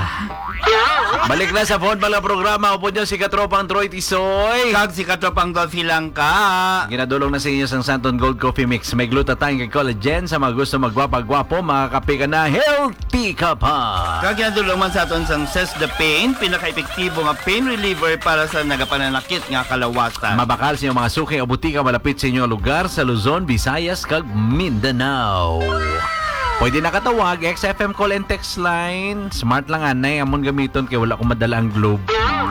Balik na sa phone pala programa. Upo nyo si Katropang Troy Tisoy. Kag si Katropang Dolphy lang ka. Ginadulong na sa inyo sang Santon Gold Coffee Mix. May glutathione kay collagen. Sa mga gusto magwapa-gwapo, makakape ka na, healthy ka pa. Kag ginadulong man sa aton sang Cess the Pain, pinaka-epektibo nga pain reliever para sa nagapananakit nga kalawasan. Mabakal sa inyong mga suki o butika malapit sa inyong lugar sa Luzon, Visayas, kag Mindanao. Pwede nakatawag, XFM call and text line. Smart lang anay, amon gamiton kay wala ko madala ang globe.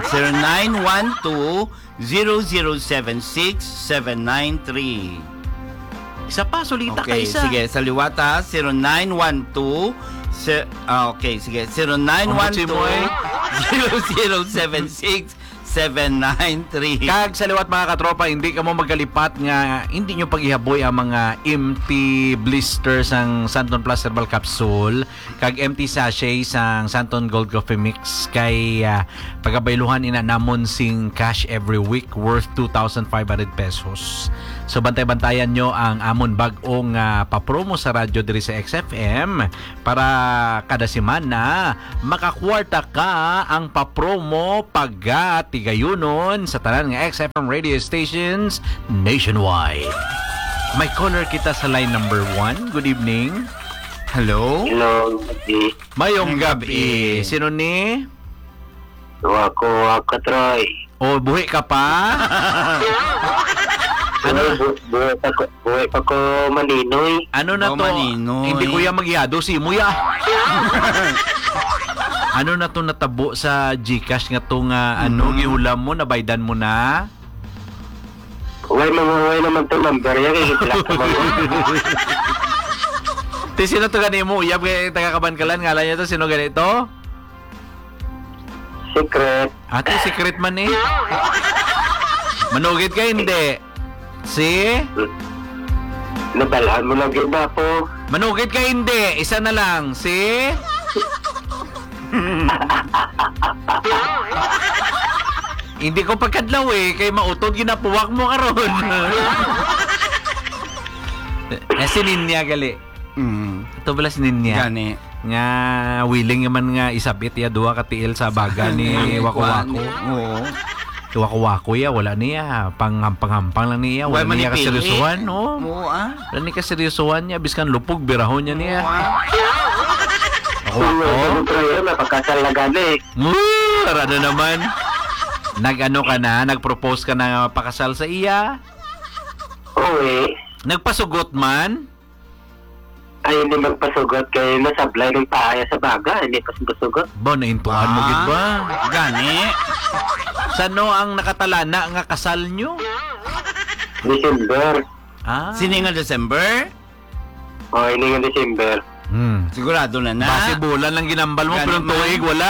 0912-0076793. Isa pa, solita ka Okay, isa. sige, sa liwata 0912 okay, sige, 0912-0076793. Kag sa liwat mga katropa, hindi ka mo magkalipat nga hindi nyo paghihaboy ang mga empty blisters ang Santon Plus Herbal Capsule kag empty sachet sang Santon Gold Coffee Mix kay pagabailuhan ina namon sing cash every week worth 2,500 pesos. So bantay-bantayan nyo ang amon bag-ong papromo sa radyo diri sa XFM para kada semana makakwarta ka ang papromo pagga tigayunon sa tanan nga XFM radio stations nationwide. May caller kita sa line number 1. Good evening. Hello? Hello, Gabi. Mayong Mayong gabi. gabi. Sino ni? Ako, Troy. O buhi ka pa? Buhay pa ko Maninoy. Ano na Oh, to? Maninoy. Hindi ko yan magyado si Muya. Ano na to natabo sa GCash nga to nga gihulam mo, nabaydan mo na? Huwag naman ito number yan. Kikitulak ka mo. Ti sino to gani mo? Uyab kay taga-Kabankalan, ngalan niya to, sino ganito? Secret. Ate, secret man eh. Manugid ka hindi. Si? Nabalhan mo lang iba po. Manugid ka hindi. Isa na lang. Si? Hindi ko pagkadlaw eh. Kay mautod ginapuwak mo karon. Si Ninya gali. Ito pala si Ninya. Gani. Nga willing naman nga isabit ya duha ka tiil sa baga ni Wako-Wako. Oo. Wako-Wako ya, wala niya. Panghampang lang niya. Wala niya kaseryosohan, no? Oo, Wala niya kaseryosohan niya. Biskan lupog, birahon niya niya. Kung Wako-Wako. Troy, napakasal na gani. Rada naman. Nag-ano ka na? Nag-propose ka na pakasal sa iya? Oo eh. Nagpasugot man? Ay, hindi magpasugot kayo nasablay ng paaya sa baga. Hindi pasugot. Ba, naintuhan mo gid ba? Gani. Sano ang nakatalana nga kasal nyo? December. Sini nga December? O, hindi nga December. Sigurado na na. Base bulan lang ginambal mo, Gani pero man. tuig wala.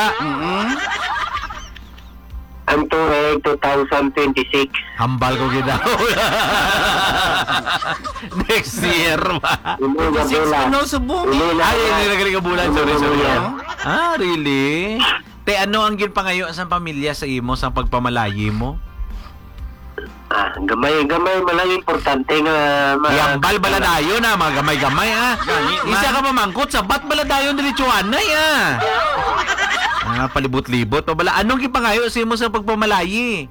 Ang tuwag 2026. Hambal ko gid. Next year ba? Hindi nga bula. Ano subong? Ay, hindi nagaling ka bulan. Sorry. Yeah. Really? Te, ano ang ginpangayo sa pamilya sa imo sa pagpamalayi mo? Gamay malayo importante nga Yambal baladayon na, mga gamay-gamay Gani, Isa man. ka mamangkot sa bat baladayon diretsuhan na palibot-libot o bala. Anong gipangayo sa imo sa pagpamalayi?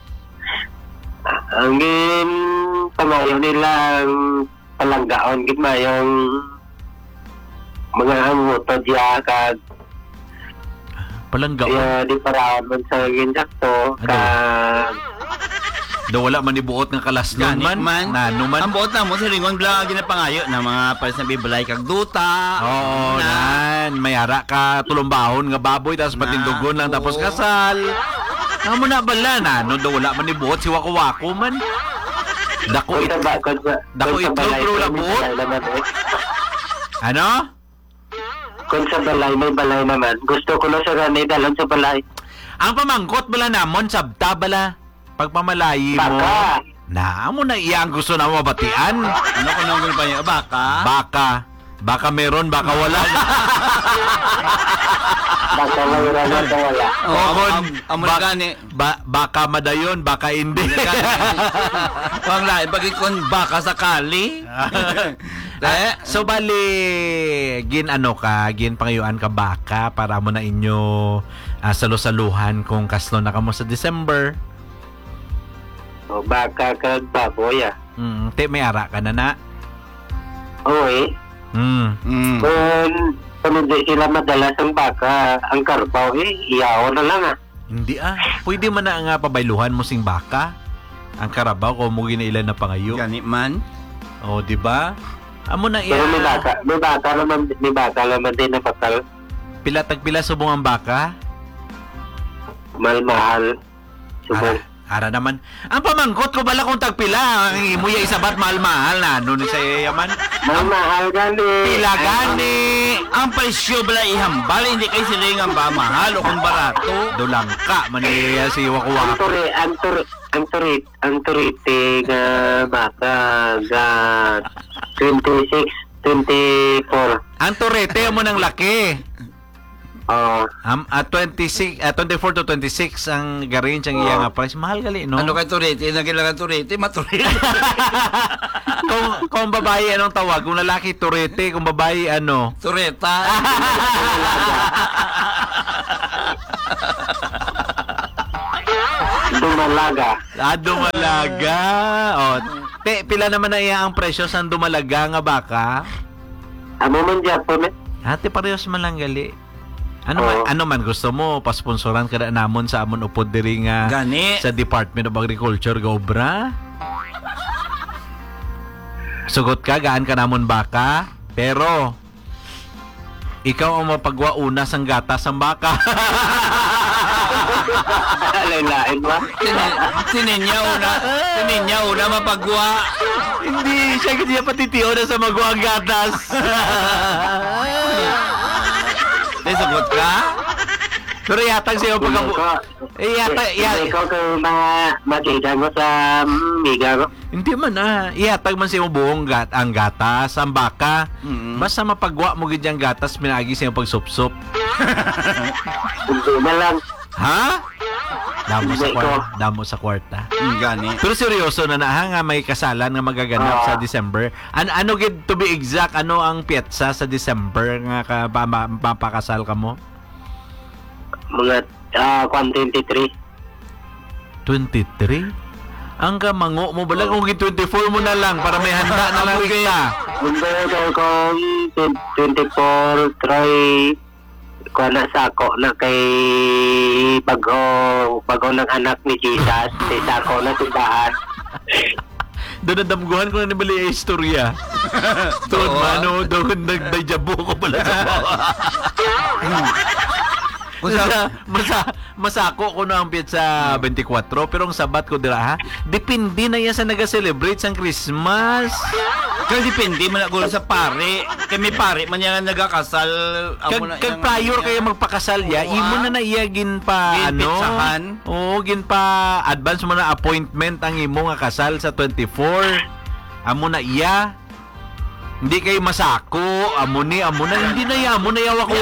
ang pamayo nilang palanggaon gid mayong mga hamutod ya kag Palanggaon. di paraon man sa ginjakto Ano? kag Do wala man ibuot ng kalasnon Gani man. Nano man. Ang buot na mo si Ringon Blanc ginapangayo na mga pares na bibalay kag duta. Oo, nan. Mayara ka tulombahon nga baboy tapos patindugon lang tapos kasal. Amo na bala na. No, do wala man ibuot si Wako-Wako man. Dako it. Dako itlog pero wala buot. Ano? Kung sa balay may balay naman gusto ko na sa ranay dalon sa balay Ang pamangkot bala namon sabta bala. Pagpamalayi mo. baka Na mo na iya ang gusto na mabatian. Ano ko nang pa niya baka? Baka meron, baka wala. Baka mahirapan na wala. Amo gani. Baka madayon, baka hindi. Wang lain bagi kon baka sakali. So bali gin pangayuan ka baka para mo na inyo salusaluhan kung kaslo na kamo sa December. O baka kag baboy Te may ara ka na. Oy. Kung hindi sila madalas ang baka, ang karbaw iyaw na lang Hindi pwede man na nga pabayluhan mo sing baka. Ang karabaw kung mo ginailan na pangayo. Gani man. O di ba? Amo na Pero may baka naman din na pakal. Pila subong ang baka? Mahal. Subong. Ara naman. Ang pamangkot ko bala kung tagpila. Ang imuya isabat mahal-mahal na. Ano ni sa yaman? Mahal gani. Pila gani. Ang presyo bala ihambal, hindi kay silingan ba mahal o kung barato. Dulang ka. Maniya si Wakuwa. Ang turite nga baka ga 26, 24. Ang turete mo ng laki. 26 24 to 26 ang garange ang iya nga price. Mahal gali, no? Ano kay turete? Nagilangan turete, maturete. kung babae, anong tawag? Kung lalaki, turete. Kung babae, ano? Tureta. Dumalaga. Pila naman na iya ang presyo sa dumalaga nga baka? Amo man Japon Ate, parehas man lang gali. Ano man gusto mo, pasponsoran ka na namon sa amon upod diri nga Gani. sa Department of Agriculture gobra. Sugot ka, gaan ka namon baka, pero ikaw ang mapagwa una sang gatas ang baka. Lain ba? Tininya una mapagwa. Hindi, siya kasi patitiyo na sa magwa ang gatas. Sagot ka? Pero yatag siya pagkabu... Ikaw kung mga makita mo sa miga ko. Hindi man Iyatag man siya buong ang gatas, ang baka. Basta mapagwa mo gid ang gatas, minagi siya pagsupsup. Hindi na lang. Ha? Damo sa kwarta. Gani. Pero seryoso na nga may kasalan nga magaganap sa December. Ano gid to be exact, ano ang pietsa sa December nga papakasal ka mo? Mga 23. 23? Ang kamango mo bala kung 24 mo na lang para may handa na lang kita. Hindi kung 24 try ko na sako na kay bago ng anak ni Jesus. Kay sako na simbahan. Doon nadamguhan ko na ni Bali istorya. Doon mano, doon nagdayjabo ko pala sa masako ko na ang sa 24 pero ang sabat ko dira depende na yan sa naga-celebrate sang Christmas. Kasi depende man ako sa pare. Kay may pare man yan nagakasal. Kag prior kayo magpakasal ya, imo na iya gin pa Ginpitsahan. gin pa advance mo na appointment ang imo nga kasal sa 24. Amo na iya. Hindi kayo masako, amo na, hindi na ya, amo na yawa ko.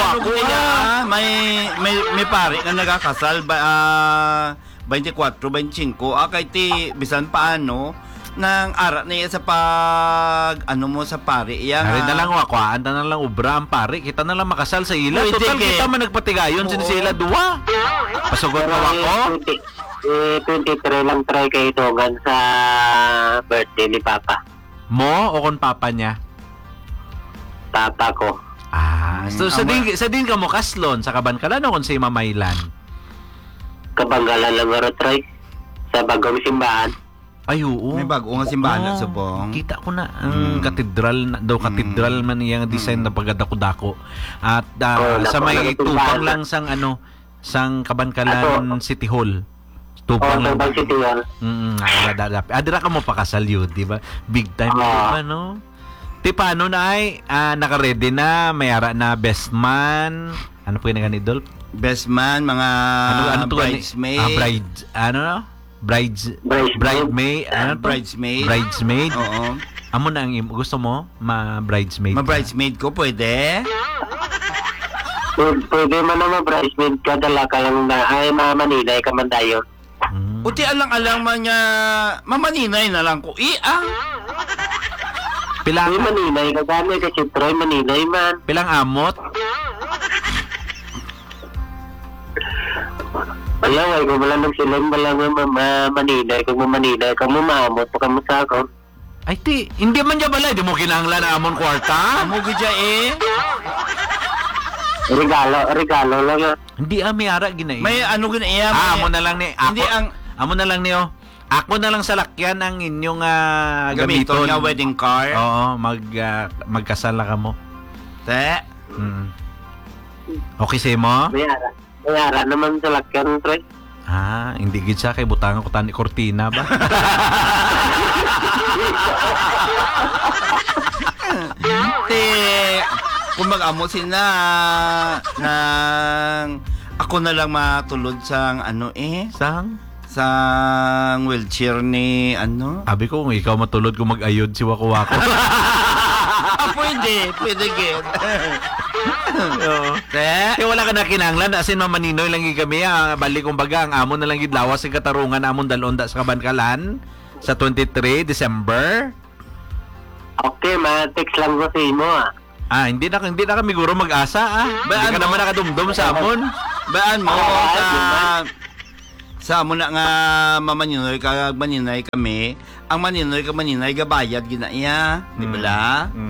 May pare nga nagakasal 24, 25, kay ti bisan paano nang ara na iya sa mo sa pare iya nga. Na lang wakwaan, na lang ubra ang pare, kita na lang makasal sa ila. Total kita man nagpatigayon sila duwa. Pasugod na wako. 23 lang try kay Dogan sa birthday ni Papa. Mo o kon papa niya? Papa ko. So sa din ka mo kaslon sa Kabankalan o kung sa Mamaylan? Kabanggalan lang nga try sa bagong simbahan. Ay, oo. May bago nga simbahan na subong. Kita ko na ang katedral katedral man iyang design na pagadako-dako. At sa may tubang lang sang sang Kabankalan City Hall. Tubang lang. City Hall. Adira ka mo pakasal yun, di ba? Big time na, no? Ti paano na ay naka-ready na, mayara na best man. Ano po yung ganidol? Best man, mga bridesmaid. Bridesmaid. Bridesmaid. Oo. Amo na ang gusto mo? Ma-bridesmaid. Ma-bridesmaid ko, pwede? Pwede man naman bridesmaid ka, dala ka lang na, ay maninay ka man tayo. Uti alang-alang man nga, mamaninay na lang ko. Pilang, Ay maninay ka, gano'n kasi Troy, maninay man. pilang amot? Wala, kung wala nang silang malang maninay, kung maninay ka, mamamot pa ka mo sa ako. Ay, hindi man dyan balay. Di mo kinahanglan na amon kwarta? Amo gudya Regalo lang ah. Hindi may ara ginay. May ano ginaya. Amo na lang ni. Hindi ang Amo na lang niyo. Ako na lang sa lakyan ang inyong gamiton gamiton. nga wedding car. Oo, magkasal ka mo. Te. Okay sa mo? May ara naman sa lakyan, Troy. Hindi gid sa kay butangan ko tani kortina ba? Te. Kung mag-amo sila nang ako na lang matulod sang Sang? sang wheelchair ni Abi ko kung ikaw matulod kung mag-ayod si Wako-Wako. Pwede gid. Oo. Te. Kaya wala ka na kinanglan, asin mamaninoy lang gid kami, balik kumbaga ang amo na lang gid lawas sa katarungan amon dalonda sa Kabankalan sa 23 December. Okay, ma-text lang ko sa imo ah. Hindi na kami guro mag-asa Hindi ka naman nakadumdum sa amon. Baan mo sa amo na nga mamaninoy kag maninay kami, ang maninay gabayad ginaya, di ba la?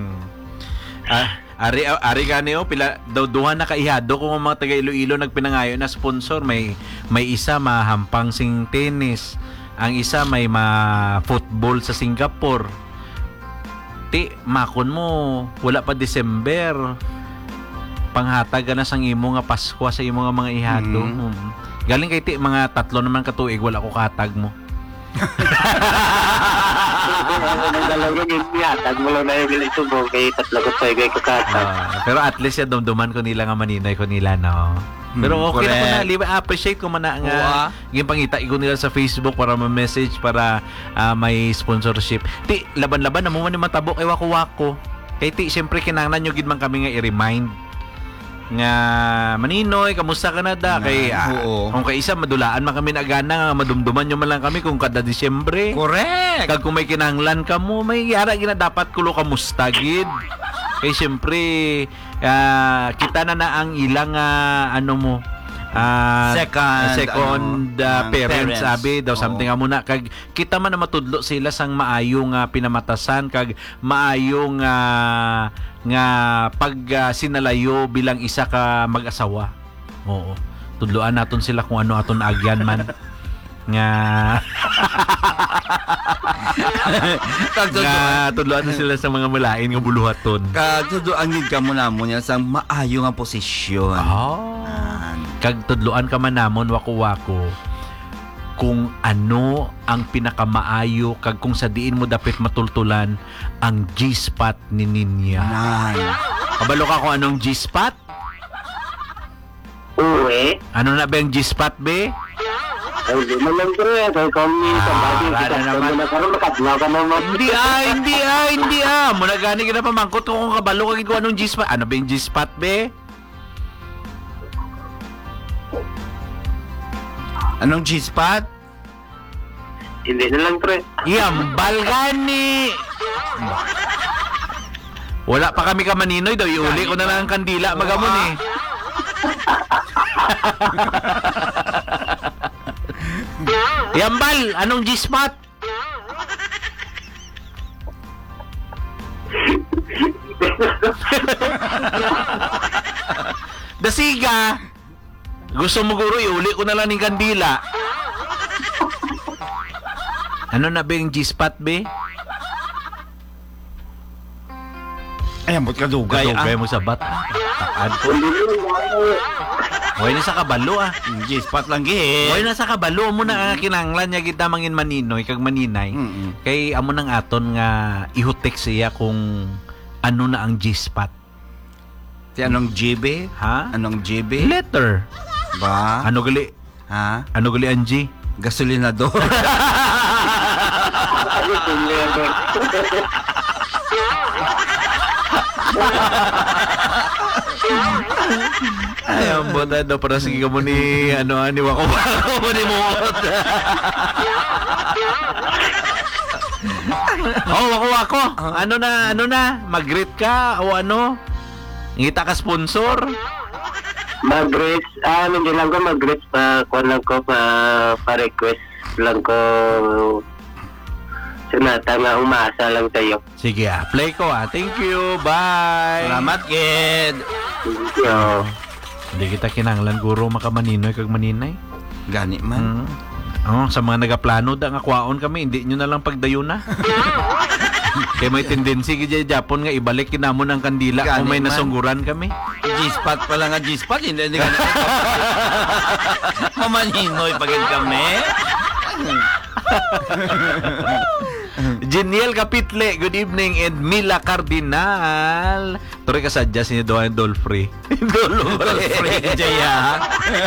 Ari ganeo pila daw duha na kaihado kung ang mga taga Iloilo nagpinangayo na sponsor, may isa mahampang sing tennis, ang isa may football sa Singapore. Makon mo wala pa December, panghatag na sang imo nga Pasko sa imo nga mga ihado. Galing kay mga 3 naman katuig wala ko katag mo. Nagdalaw yung yatag mo lang na yung ilisubong kay 3 ko ko katag. Pero at least dumduman ko nila nga maninay ko nila no. Pero okay na ko na, liba appreciate ko man na nga yung pangita ko nila sa Facebook para ma-message para may sponsorship. Laban-laban na mo man ni matabo kay Wako-Wako. Kay siyempre kinahanglan nyo gid man kami nga i-remind nga maninoy, kamusta ka na da? Kung kay isa madulaan man kami na gana nga madumduman nyo man lang kami kung kada Disyembre. Correct. Kag kung may kinahanglan ka mo, may yara gina dapat kulo kamusta gid. Kay siyempre kita na ang ilang second parents sabi daw something muna kag kita man na matudlo sila sang maayong pinamatasan kag maayong nga pag sinalayo bilang isa ka mag-asawa. Oo. Tudloan naton sila kung ano aton agyan man. Nga tudloan na sila sa mga mulain nga buluhaton. Tudloan gid ka mo namon yan sa maayo nga posisyon. Kag tudloan ka man namon Wako-Wako kung ano ang pinakamaayo kag kung sa diin mo dapat matultulan ang G-spot ni Ninya. Kabalo ka kung anong G-spot? Uwe. Ano na ba yung G-spot, be? Ay, di man lang bro. Kaya kami sabadi kita naman na karon makadlaw ka naman. Hindi. Muna gani ka na pamangkot kung kabalo ka kung anong G-spot. Ano ba yung G-spot, be? Anong G-spot? Hindi na lang bro. Yambal gani. Wala pa kami ka maninoy daw. Iuli ko na lang ang kandila. Magamon eh. Yambal, anong G-spot? Dasiga. Gusto mo guro, iuli ko na lang ng kandila. Ano na ba yung G-spot, be? Ay, ambot ka dugay. Dugay mo sa bata. Takad ko. Huwag na sa kabalo G-spot lang gihit. Huwag na sa kabalo mo na kinanglan niya kita mangin maninoy kag maninay. Kay amo nang aton nga ihutek siya kung ano na ang G-spot. Anong GB? Ha? Anong GB? Letter. Ba? Ano gali? Ha? Ano gali ang G? Gasolinador. Ay, ang buta daw para sige ka mo ni ni Wako mo ni Muot. Wako. Ano na? Mag-greet ka o ano? Ngita ka sponsor? Mag-reach, hindi lang ko mag-reach kuha lang ko pa-request lang ko sunata nga umasa lang tayo. Sige play ko Thank you, bye. Salamat, Ged. Thank you. Hindi kita kinanglan guro makamaninoy kag maninay. Gani man. Sa mga nagaplano da nga kwaon kami, hindi nyo na lang pagdayon na. Kaya may tendency kaya Japon nga ibalik kinamon ang kandila Gani kung may man. nasungguran kami. G-spot pala nga G-spot. Hindi ka na. Mamaninoy pagin kami. Jeniel Kapitle, good evening, and Mila Cardinal. Tore ka sadya si Doan Dolfrey. Dolfrey Jaya.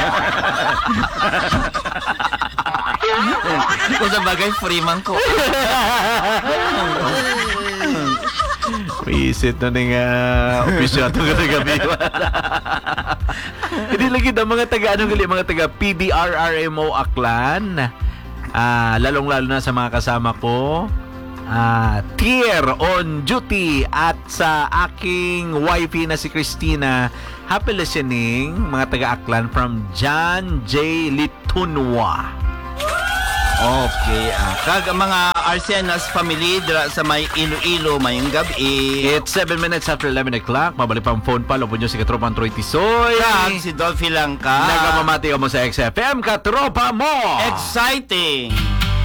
Kung sa bagay, free man ko. Visit na nga official ito gabi. Hindi lagi na mga taga PDRRMO Aklan. Lalong-lalo na sa mga kasama ko. Tier on duty at sa aking wifey na si Christina. Happy listening, mga taga-Aklan from John J. Litunwa. Okay. Kag mga Arsenas family dira sa may Iloilo mayong gabi. It's 7 minutes after 11 o'clock. Mabalik pang phone pa. Lupon nyo si Katropang Troy Tisoy. Kag si Dolphy lang ka. Nagamamati ka mo sa XFM, Katropa mo! Exciting.